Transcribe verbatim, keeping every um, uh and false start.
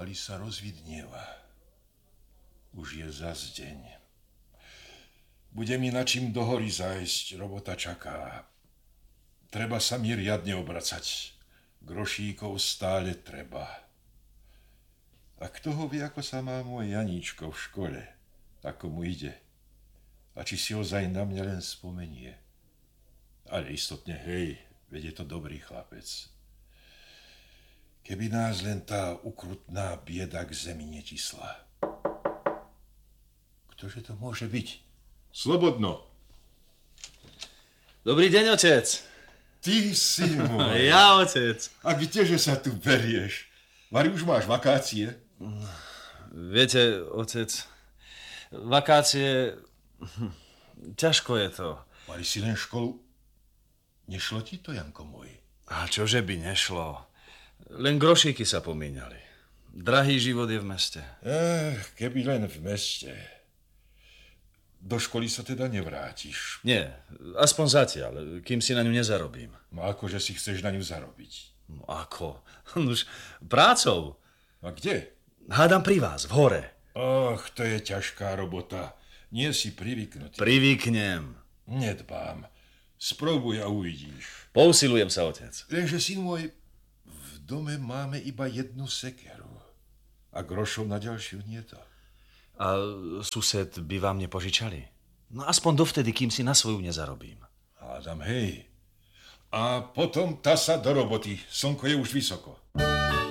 Pomaly sa rozvidnieva. Už je zas deň. Bude mi na čím do hory zájsť, robota čaká. Treba sa mi riadne obracať. Grošíkov stále treba. A kto ho vie, ako sa má môj Janíčko v škole, ako mu ide. A či si ozaj na mňa len spomenie. Ale istotne, hej, veď je to dobrý chlapec. Keby nás len tá ukrutná bieda k zemi netisla. Ktože to môže byť? Slobodno. Dobrý deň, otec. Ty si môj. Ja, otec. A kdeže sa tu berieš? Vari, už máš vakácie? Viete, otec, vakácie... Ťažko je to. Mali si len školu. Nešlo ti to, Janko môj? A čože by nešlo? Len grošíky sa pomíňali. Drahý život je v meste. Eh, keby len v meste. Do školy sa teda nevrátiš? Nie, aspoň zatiaľ, kým si na ňu nezarobím. No akože si chceš na ňu zarobiť? No ako? Už prácou. A kde? Hádam pri vás, v hore. Och, to je ťažká robota. Nie si privyknutý. Privyknem. Nedbám. Spróbuj a uvidíš. Pousilujem sa, otec. Lenže, syn môj, v dome máme iba jednu sekeru. A grošov na ďalšiu nie to. A sused by vám nepožičali? No aspoň dovtedy, kým si na svoju nezarobím. Hádam, hej. A potom tá sa do roboty. Slnko je už vysoko.